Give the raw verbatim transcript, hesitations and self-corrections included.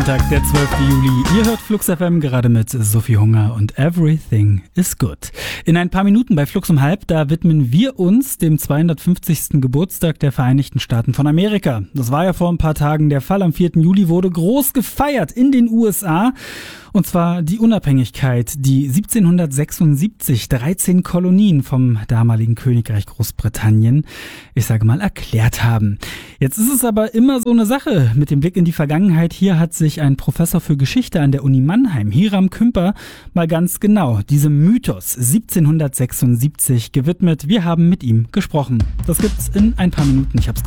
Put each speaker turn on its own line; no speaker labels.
Sonntag, der zwölfte Juli. Ihr hört Flux F M gerade mit Sophie Hunger und Everything is Good. In ein paar Minuten bei Flux um halb, da widmen wir uns dem zweihundertfünfzigsten Geburtstag der Vereinigten Staaten von Amerika. Das war ja vor ein paar Tagen der Fall. Am vierten Juli wurde groß gefeiert in den U S A. Und zwar die Unabhängigkeit, die siebzehnhundertsechsundsiebzig dreizehn Kolonien vom damaligen Königreich Großbritannien, ich sage mal, erklärt haben. Jetzt ist es aber immer so eine Sache mit dem Blick in die Vergangenheit. Hier hat sich ein Professor für Geschichte an der Uni Mannheim, Hiram Kümper, mal ganz genau diesem Mythos siebzehnhundertsechsundsiebzig gewidmet. Wir haben mit ihm gesprochen. Das gibt's in ein paar Minuten. Ich hab's